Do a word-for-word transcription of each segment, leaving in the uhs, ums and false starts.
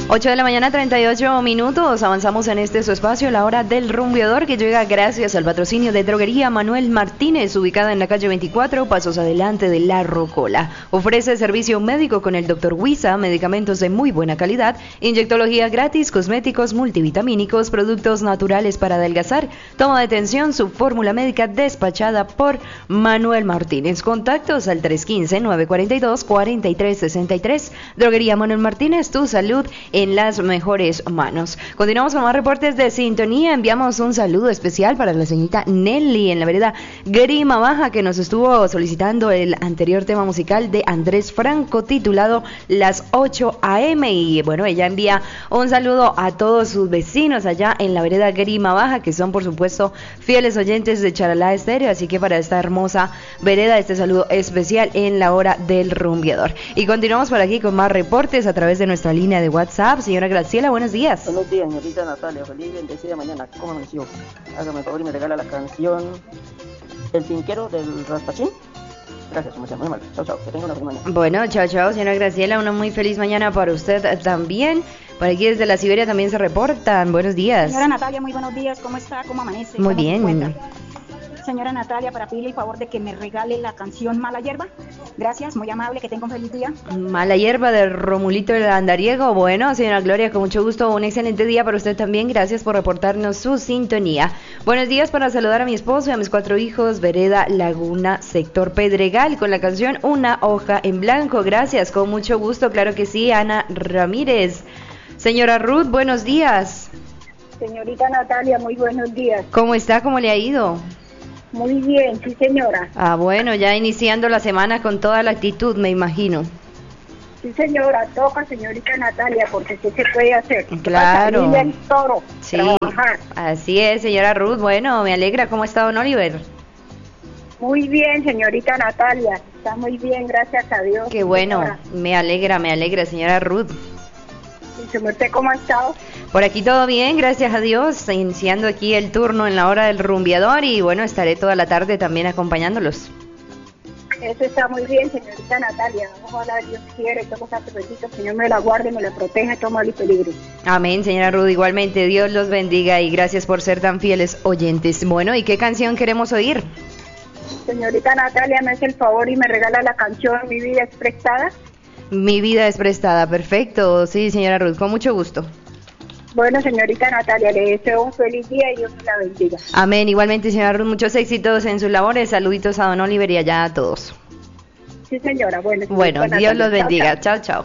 ocho de la mañana, treinta y ocho minutos. Avanzamos en este su espacio, la hora del rumbeador, que llega gracias al patrocinio de Droguería Manuel Martínez, ubicada en la calle veinticuatro, pasos adelante de La Rocola. Ofrece servicio médico con el doctor Huiza, medicamentos de muy buena calidad, inyectología gratis, cosméticos multivitamínicos, productos naturales para adelgazar, toma de tensión, su fórmula médica despachada por Manuel Martínez. Contactos al tres uno cinco, nueve cuatro dos, cuatro tres seis tres. Droguería Manuel Martínez, tu salud en las mejores manos. Continuamos con más reportes de sintonía. Enviamos un saludo especial para la señorita Nelly en la vereda Grima Baja, que nos estuvo solicitando el anterior tema musical de Andrés Franco titulado Las ocho a eme, y bueno, ella envía un saludo a todos sus vecinos allá en la vereda Grima Baja, que son por supuesto fieles oyentes de Charalá Estéreo, así que para esta hermosa vereda este saludo especial en la hora del rumbeador. Y continuamos por aquí con más reportes a través de nuestra línea de WhatsApp. Señora Graciela, buenos días. Buenos días, señorita Natalia. Feliz bendecida mañana. ¿Cómo amaneció? Hágame el favor y me regala la canción El Finquero del Raspachín. Gracias, muy mal. Chao, chao. Que tenga una feliz mañana. Bueno, chao, chao, señora Graciela. Una muy feliz mañana para usted también. Por aquí desde la Siberia también se reportan. Buenos días. Señora Natalia, muy buenos días. ¿Cómo está? ¿Cómo amanece? Muy ¿Cómo bien. Señora Natalia, para pedirle el favor de que me regale la canción Mala Hierba. Gracias, muy amable, que tenga un feliz día. Mala Hierba de Romulito el Andariego. Bueno, señora Gloria, con mucho gusto, un excelente día para usted también. Gracias por reportarnos su sintonía. Buenos días para saludar a mi esposo y a mis cuatro hijos, Vereda Laguna, sector Pedregal, con la canción Una hoja en blanco. Gracias, con mucho gusto, claro que sí. Ana Ramírez. Señora Ruth, buenos días. Señorita Natalia, muy buenos días. ¿Cómo está? ¿Cómo le ha ido? Muy bien, sí señora. Ah, bueno, ya iniciando la semana con toda la actitud, me imagino. Sí señora, toca señorita Natalia, porque sí se puede hacer. Claro. Salir del toro, sí, trabajar. Así es, señora Ruth. Bueno, me alegra. ¿Cómo está don Oliver? Muy bien, señorita Natalia. Está muy bien, gracias a Dios. Qué bueno, señora. Me alegra, me alegra, señora Ruth. ¿Y usted cómo ha estado? Por aquí todo bien, gracias a Dios, iniciando aquí el turno en la hora del rumbeador y bueno, estaré toda la tarde también acompañándolos. Eso está muy bien, señorita Natalia. Ojalá Dios quiere, todos los bendito, Señor me la guarde, me la proteja, toma el peligro. Amén, señora Ruth, igualmente, Dios los bendiga y gracias por ser tan fieles oyentes. Bueno, ¿y qué canción queremos oír? Señorita Natalia, me hace el favor y me regala la canción Mi vida es prestada. Mi vida es prestada, perfecto, sí, señora Ruth, con mucho gusto. Bueno, señorita Natalia, le deseo un feliz día y Dios me la bendiga. Amén, igualmente, señora Ruth, muchos éxitos en sus labores, saluditos a don Oliver y allá a todos. Sí, señora, bueno. Bueno, Dios Natalia, los bendiga, chao, chao.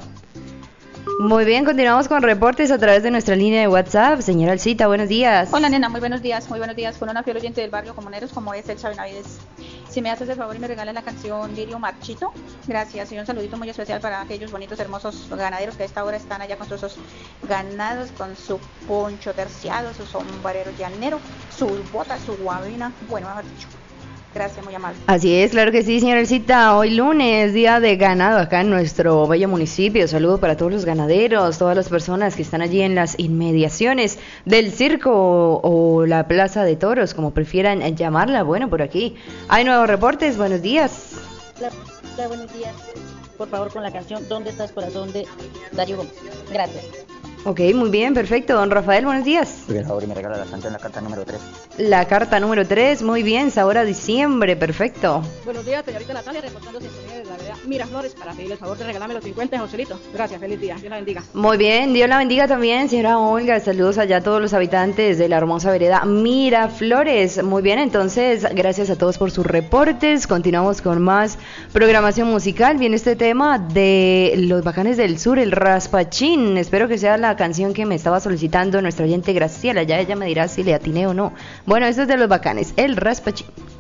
Muy bien, continuamos con reportes a través de nuestra línea de WhatsApp. Señora Alcita, buenos días. Hola, nena, muy buenos días, muy buenos días. Con una fiel oyente del barrio Comuneros, como es Elsa Benavides. Si me haces el favor y me regalas la canción Lirio Marchito, gracias. Y un saludito muy especial para aquellos bonitos, hermosos ganaderos que a esta hora están allá con sus ganados, con su poncho terciado, su sombrero llanero, sus botas, su guabina, bueno, mejor dicho. Gracias, muy amable. Así es, claro que sí, señora Elcita. Hoy lunes, día de ganado acá en nuestro bello municipio. Saludos para todos los ganaderos, todas las personas que están allí en las inmediaciones del circo o, o la plaza de toros, como prefieran llamarla. Bueno, por aquí hay nuevos reportes. Buenos días. Hola, hola, buenos días. Por favor, con la canción ¿Dónde estás, corazón? De Darío Gómez. Gracias. Ok, muy bien, perfecto. Don Rafael, buenos días. Por favor, y me regala la canción, la carta número tres. La carta número tres, muy bien, sabor a diciembre, perfecto. Buenos días, señorita Natalia, reportando sintonía desde la vereda Miraflores para pedirle el favor de regalarme los cincuenta, Joselito. Gracias, feliz día, Dios la bendiga. Muy bien, Dios la bendiga también, señora Olga. Saludos allá a todos los habitantes de la hermosa vereda Miraflores. Muy bien, entonces, gracias a todos por sus reportes. Continuamos con más programación musical. Viene este tema de Los Bacanes del Sur, el Raspachín. Espero que sea la canción que me estaba solicitando nuestra oyente Graciela. Ya ella me dirá si le atiné o no. Bueno, esto es de Los Bacanes, el Raspachín.